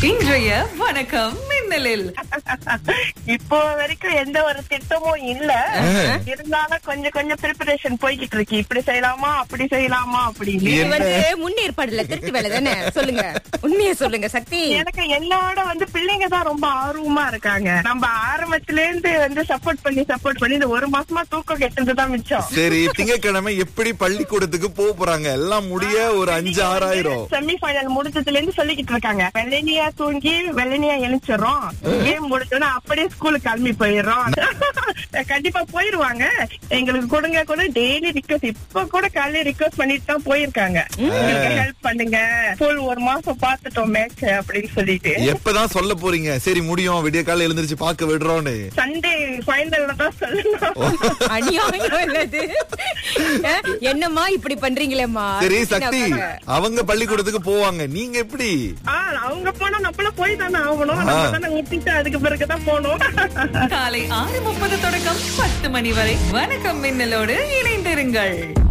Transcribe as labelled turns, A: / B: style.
A: இன்றைய வணக்கம் மின்னலில்
B: இப்போ வரைக்கும் எந்த ஒரு திட்டமும் இல்ல. இருந்தாலும் கொஞ்சம் கொஞ்சம் ப்ரிப்பரேஷன் போய்கிட்டு இருக்கு. இப்படி செய்யலாமா அப்படி செய்யலாமா அப்படின்னு.
C: இது வந்து முன்னேற்பாடுல திருட்டு வேலை தானே? சொல்லுங்க, உண்மையை சொல்லுங்க சக்தி.
B: எனக்கு என்னோட பிள்ளைங்க தான் ரொம்ப ஆர்வமா இருக்காங்க. நம்ம ஆரம்பத்துல இருந்து சப்போர்ட் பண்ணி இந்த ஒரு மாசமா தூக்கம் கெட்டதுதான் மிச்சம்.
D: சரி, திங்கட்கிழமை எப்படி பள்ளிக்கூடத்துக்கு போறாங்க? எல்லாம் முடிய ஒரு 5-6 ஆயிரம்.
B: செமி ஃபைனல் முடிச்சதுல இருந்து சொல்லிக்கிட்டு இருக்காங்க. வெள்ளனியா தூங்கி வெள்ளனியா எழுச்சிடறோம். கேம் முடிச்சோன்னா அப்படியே ஸ்கூலுக்கு கிளம்பி போயிடுறோம். கண்டிப்பா போயிருவாங்க. எங்களுக்கு கொடுங்க கூட டெய்லி ரிக்வஸ்ட். இப்ப கூட காலையில ரிக்வஸ்ட் பண்ணிட்டு தான் போயிருக்காங்க. ஹெல்ப் பண்ணுங்க, ஃபுல் ஒரு மாசம் பாத்துட்டோம் மேட்ச் அப்படின்னு சொல்லிட்டு.
D: எப்பதான் சொல்ல போறீங்க? சரி முடியும், விடிய காலையில எழுந்திருச்சு பாக்க விடுறோம்னு.
B: சண்டே ஃபைனல்ல தான் சொல்லணும்.
C: அநியாயம் இல்லது. என்னம்மா இப்படி பண்றீங்களேம்மா?
D: சரி சக்தி, அவங்க பள்ளிக்கூடத்துக்கு போவாங்க, நீங்க எப்படி?
B: அவங்க போனா நம்மளும் போய் தானே ஆகணும். நம்ம தானே ஊத்திட்டு அதுக்கு பிறகுதான் போகணும்.
A: காலை 6:30 தொடக்கம் 10 மணி வரை வணக்கம் மின்னலோடு இணைந்திருங்கள்.